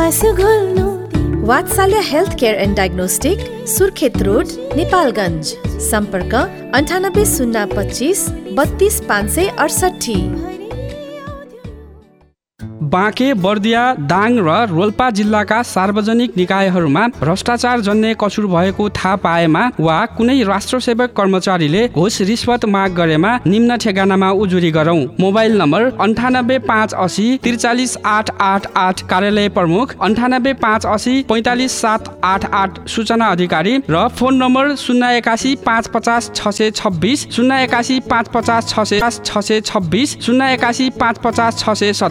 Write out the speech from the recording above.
वात्सल्य health care and diagnostic, Surkhet road, Nepalgunj. सम्पर्क 98 025 32 568। बाँके, बर्दिया, दाङ र रोल्पा जिल्लाका सार्वजनिक निकायहरूमा भ्रष्टाचार जन्य कसुर भएको थाहा पाएमा वा कुनै राष्ट्रसेवक कर्मचारीले घुस रिश्वत माग गरेमा निम्न ठेगानामा उजुरी गरौँ। मोबाइल नम्बर 98 580 43 888 कार्यालय प्रमुख, 98 580 45 788 सूचना अधिकारी र फोन नम्बर 081 550 626 081 550 626 081 550 627।